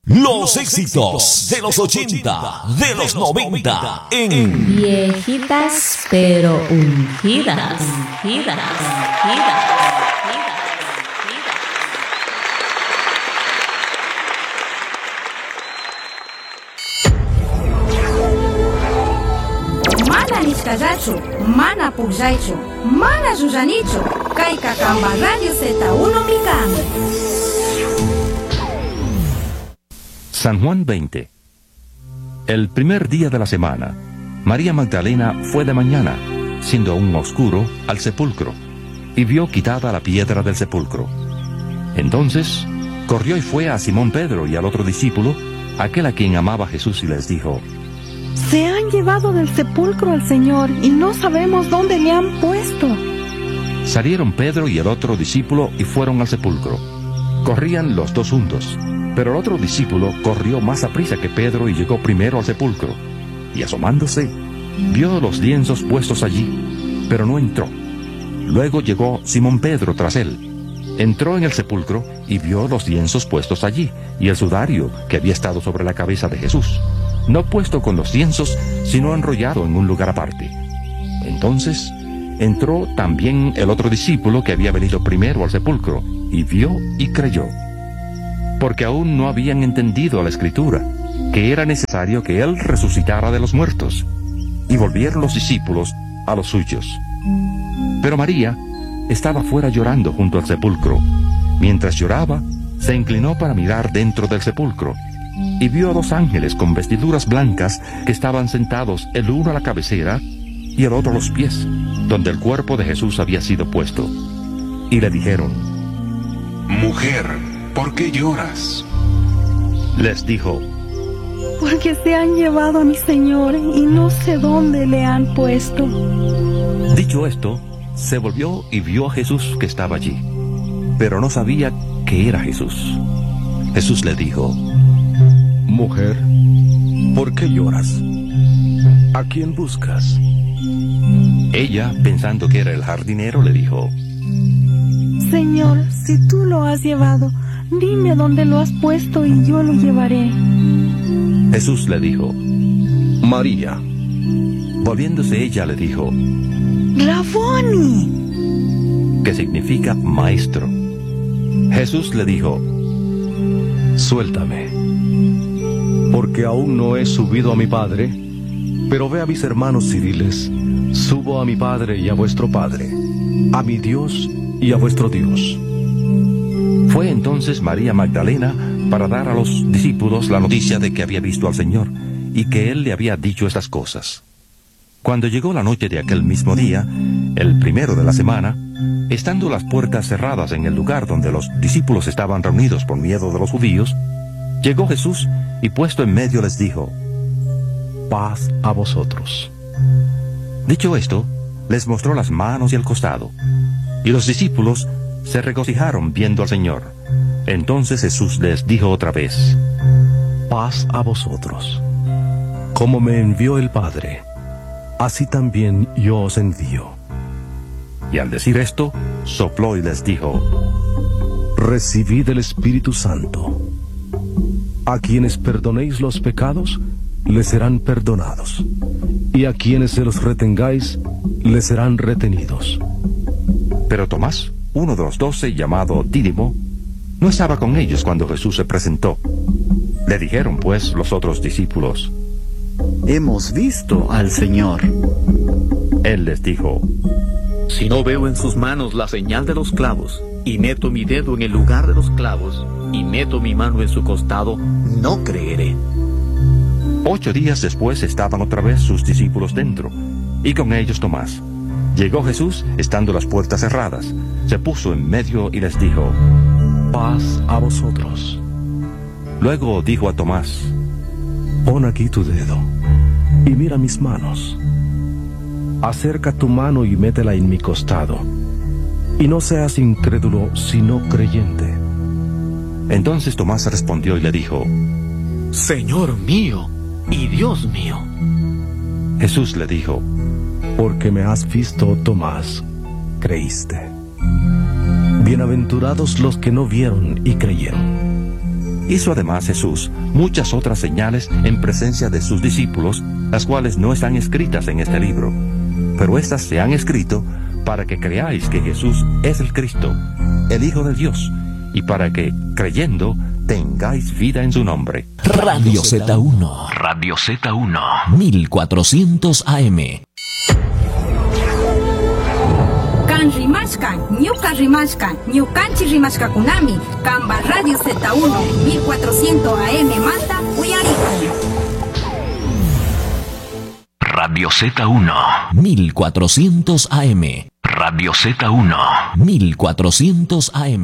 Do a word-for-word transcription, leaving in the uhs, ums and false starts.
Los éxitos de los ochenta, de los noventa, en Viejitas pero ungidas, ungidas, ungidas. Mana niskazatsu, mana pukzaytsu, mana llullanichu, kay kakamba Radio Z uno Mikan. San Juan veinte. El primer día de la semana, María Magdalena fue de mañana, siendo aún oscuro, al sepulcro, y vio quitada la piedra del sepulcro. Entonces, corrió y fue a Simón Pedro y al otro discípulo, aquel a quien amaba Jesús, y les dijo: Se han llevado del sepulcro al Señor, y no sabemos dónde le han puesto. Salieron Pedro y el otro discípulo y fueron al sepulcro. Corrían los dos juntos. Pero el otro discípulo corrió más aprisa que Pedro y llegó primero al sepulcro. Y asomándose, vio los lienzos puestos allí, pero no entró. Luego llegó Simón Pedro tras él. Entró en el sepulcro y vio los lienzos puestos allí, y el sudario que había estado sobre la cabeza de Jesús, no puesto con los lienzos, sino enrollado en un lugar aparte. Entonces entró también el otro discípulo que había venido primero al sepulcro, y vio y creyó. Porque aún no habían entendido la Escritura, que era necesario que Él resucitara de los muertos. Y volvieron los discípulos a los suyos. Pero María estaba fuera llorando junto al sepulcro. Mientras lloraba, se inclinó para mirar dentro del sepulcro, y vio a dos ángeles con vestiduras blancas que estaban sentados, el uno a la cabecera y el otro a los pies, donde el cuerpo de Jesús había sido puesto. Y le dijeron: Mujer, ¿por qué lloras? Les dijo: Porque se han llevado a mi Señor y no sé dónde le han puesto. Dicho esto, se volvió y vio a Jesús que estaba allí, pero no sabía que era Jesús. Jesús le dijo: Mujer, ¿por qué lloras? ¿A quién buscas? Ella, pensando que era el jardinero, le dijo: Señor, si tú lo has llevado, dime dónde lo has puesto y yo lo llevaré. Jesús le dijo: María. Volviéndose ella le dijo: Raboni, que significa maestro. Jesús le dijo: Suéltame, porque aún no he subido a mi Padre, pero ve a mis hermanos y diles: Subo a mi Padre y a vuestro Padre, a mi Dios y a vuestro Dios. Fue entonces María Magdalena para dar a los discípulos la noticia de que había visto al Señor y que Él le había dicho estas cosas. Cuando llegó la noche de aquel mismo día, el primero de la semana, estando las puertas cerradas en el lugar donde los discípulos estaban reunidos por miedo de los judíos, llegó Jesús y puesto en medio les dijo: Paz a vosotros. Dicho esto, les mostró las manos y el costado. Y los discípulos se regocijaron viendo al Señor. Entonces Jesús les dijo otra vez: Paz a vosotros. Como me envió el Padre, así también yo os envío. Y al decir esto, sopló y les dijo: Recibid el Espíritu Santo. A quienes perdonéis los pecados, les serán perdonados, y a quienes se los retengáis, les serán retenidos. Pero Tomás, uno de los doce, llamado Dídimo, no estaba con ellos cuando Jesús se presentó. Le dijeron pues los otros discípulos: Hemos visto al Señor. Él les dijo: Si no veo en sus manos la señal de los clavos, y meto mi dedo en el lugar de los clavos, y meto mi mano en su costado, no creeré. Ocho días después estaban otra vez sus discípulos dentro, y con ellos Tomás. Llegó Jesús, estando las puertas cerradas, se puso en medio y les dijo: Paz a vosotros. Luego dijo a Tomás: Pon aquí tu dedo, y mira mis manos. Acerca tu mano y métela en mi costado, y no seas incrédulo, sino creyente. Entonces Tomás respondió y le dijo: Señor mío y Dios mío. Jesús le dijo: Porque me has visto, Tomás, creíste. Bienaventurados los que no vieron y creyeron. Hizo además Jesús muchas otras señales en presencia de sus discípulos, las cuales no están escritas en este libro, pero estas se han escrito para que creáis que Jesús es el Cristo, el Hijo de Dios, y para que, creyendo, tengáis vida en su nombre. Radio Z uno. Radio Z uno. mil cuatrocientos A M. Kan rimashka, ñuka rimashka, ñukanchi rimashka kunami, Kamba Radio Z uno, mil cuatrocientos A M manta, uyariku. Radio Z uno, mil cuatrocientos A M. Radio Z uno, mil cuatrocientos A M.